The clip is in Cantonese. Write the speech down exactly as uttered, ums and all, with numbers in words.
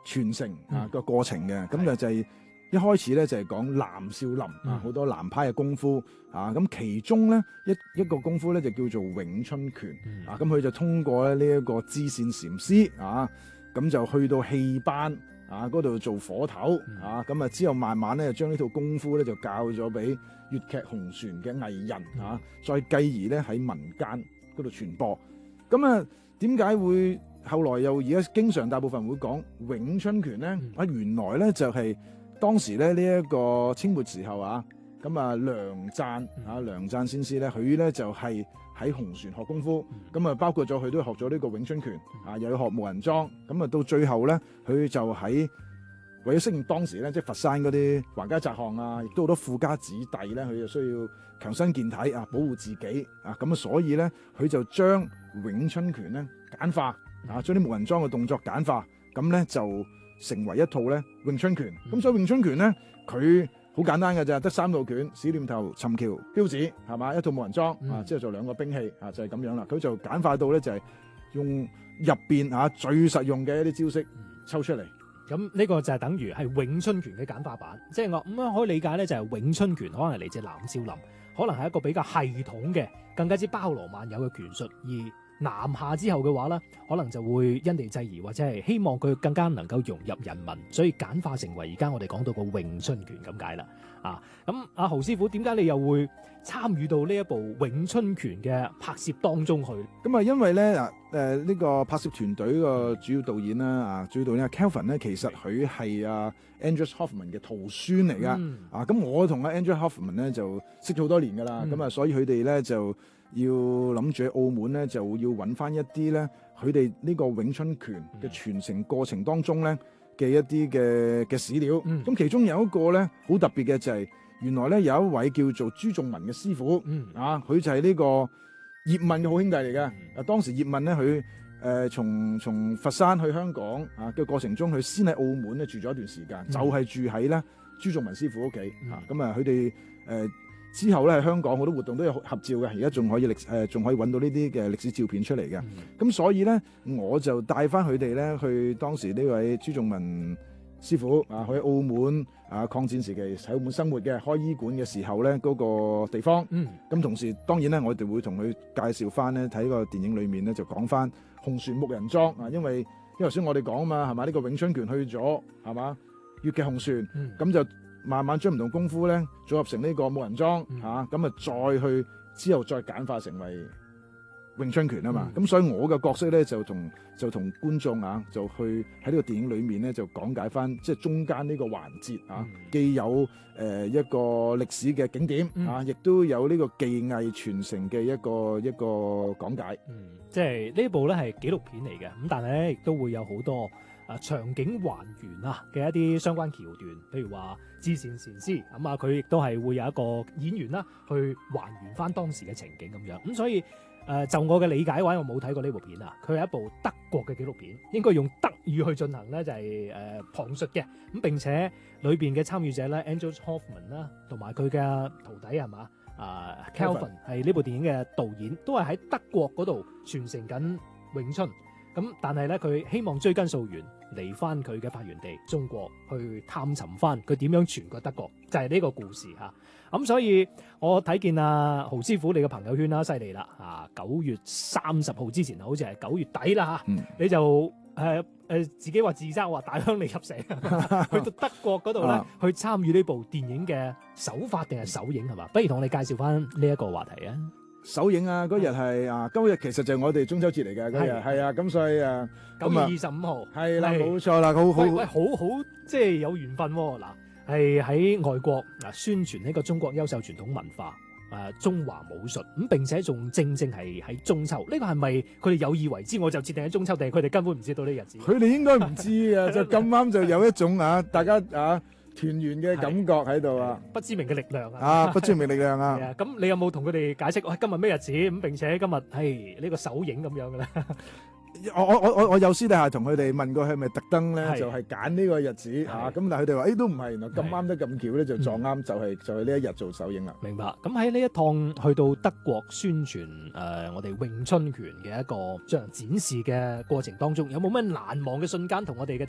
傳承啊個過程嘅。咁、嗯、就就係一開始咧就係講南少林、嗯、啊，好多南派嘅功夫啊。咁其中咧一一個功夫咧就叫做詠春拳、嗯、啊。咁佢就通過咧呢一個支線禪師啊，咁就去到戲班啊嗰度做火頭、嗯、啊。咁啊之後慢慢咧就將呢套功夫咧就教咗俾粵劇紅船嘅藝人、嗯、啊，再繼而咧喺民間嗰度傳播。咁啊點解會後來又而家經常大部分人會講詠春拳咧？啊、嗯、原來咧就係、是。當時咧呢一、這個清末時候啊，咁啊梁贊啊梁贊先師咧，佢咧就係、是、喺紅船學功夫，咁、嗯、啊包括咗佢都學咗呢個詠春拳、嗯、啊，又要學木人樁，咁啊到最後咧，佢就喺為咗適應當時咧，即係佛山嗰啲橫街窄巷啊，亦都好多富家子弟咧，佢就需要強身健體啊，保護自己啊，咁啊所以咧，佢就將詠春拳咧簡化啊，將啲木人樁嘅動作簡化，咁咧就成為一套咧詠春拳。咁、嗯、所以詠春拳咧，佢好簡單嘅咋，得三套拳：史念頭、尋橋、標指，係嘛？一套木人樁、嗯、啊，之後就兩個兵器啊，就係、是、咁樣啦。佢就簡化到咧，就係、是、用入邊啊最實用嘅一啲招式抽出嚟。 咁呢個就係等於係詠春拳嘅簡化版，即係我咁樣可以理解咧，就係詠春拳可能係嚟自南少林，可能係一個比較系統嘅、更加之包羅萬有嘅拳術，而南下之後嘅話咧，可能就會因地制宜，或者係希望佢更加能夠融入人民，所以簡化成為而家我哋講到個詠春拳咁解啦。啊，咁阿豪師傅，點解你又會參與到呢一部詠春拳嘅拍攝當中去？ 咁啊，因為咧嗱，誒呢個拍攝團隊個主要導演啦，啊主要導演阿 Kelvin 咧，其實佢係阿 Andrew Hoffman 嘅徒孫嚟噶。嗯、啊，咁我同阿 Andrew Hoffman 咧就識咗好多年噶啦，咁啊、嗯，所以佢哋咧就要諗住喺澳門咧，就要揾翻一啲咧，佢哋呢個詠春拳嘅傳承過程當中咧嘅一啲嘅嘅史料。咁、嗯、其中有一個咧好特別嘅就係、是，原來咧有一位叫做朱仲文嘅師傅，嗯、啊，佢就係呢個葉問嘅好兄弟嚟嘅。啊、嗯，當時葉問咧佢誒從從佛山去香港啊嘅過程中，佢先喺澳門咧住咗一段時間，嗯、就係住喺咧朱仲文師傅屋企。嚇、嗯，咁啊佢哋誒。之後咧喺香港好多活動都有合照嘅，而家仲可以歷誒仲可以揾到呢啲嘅歷史照片出嚟嘅。咁、嗯、所以咧，我就帶翻佢哋咧去當時呢位朱仲文師傅啊，去澳門啊抗戰時期喺澳門生活嘅開醫館嘅時候咧嗰、那個地方。咁、嗯、同時當然咧，我哋會同佢介紹翻咧睇個電影裏面咧就講翻紅船木人樁啊，因為因為頭先我哋講啊嘛係嘛，呢、這個詠春拳去咗係嘛粵劇紅船，咁、嗯、就。慢慢將唔同功夫咧組合成呢個木人樁嚇，咁啊再去之後再簡化成為詠春拳啊嘛。咁、嗯、所以我嘅角色咧就同就同觀眾啊就去喺呢個電影裏面咧就講解翻即係中間呢個環節啊，嗯、既有誒、呃、一個歷史嘅景點、嗯、啊，亦都有呢個技藝傳承嘅一個一個講解。嗯， 即係呢部咧係紀錄片嚟嘅，咁但係咧亦都會有好多。啊，場景還原啊嘅一啲相關橋段，譬如話支線禪師咁啊，佢亦都係會有一個演員啦，去還原翻當時嘅情景咁樣。咁所以誒、呃，就我嘅理解嘅話，我冇睇過呢部片啊，佢係一部德國嘅紀錄片，應該用德語去進行咧，就係、是、誒、呃、旁述嘅。咁並且裏邊嘅參與者咧 Andrew Hoffman 啦，同埋佢嘅徒弟係嘛啊 Kelvin 係呢部電影嘅導演，都係喺德國嗰度傳承緊詠春。咁但係咧，佢希望追根溯源，嚟翻佢嘅發源地中國，去探尋翻佢點樣傳過德國，就係、是、呢個故事嚇。咁、啊、所以我睇見阿豪師傅你嘅朋友圈啦，犀利啦啊！九月三十號之前，好似係九月底啦嚇，嗯、你就誒誒、呃呃、自己話自嘲話大鄉里入城，去到德國嗰度咧，去參與呢部電影嘅首發定係首映係嘛？不如同我哋介紹翻呢一個話題啊！ 首映啊！嗰日係啊，今日其實就係我哋中秋節嚟嘅嗰日，係啊，咁所以啊， 九月二十五號係啦，冇錯啦，好好喂，好好即係有緣分喎。嗱，係喺外國嗱宣傳呢個中國優秀傳統文化誒中華武術咁，並且仲正正係喺中秋，呢個係咪佢哋有意為之？我就設定喺中秋，定係佢哋根本唔知道呢日子？佢哋應該唔知啊，就咁啱就有一種啊，大家啊〜團圓嘅感覺喺度啊！ 不知名嘅力量啊！ 啊，不知名力量啊！ 咁你有冇同佢哋解釋？喂，今日咩日子？咁並且今日係呢個首映咁樣嘅咧？ 我我我我我有私底下同佢哋問過，係咪特登咧就係揀呢個日子啊？咁但係佢哋話，誒都唔係，原來咁啱得咁巧咧，就撞啱就係就係呢一日做首映啦。 明白。咁喺呢一趟去到德國宣傳誒我哋詠春拳嘅一個進行展示嘅過程當中，有冇咩難忘嘅瞬間同我哋嘅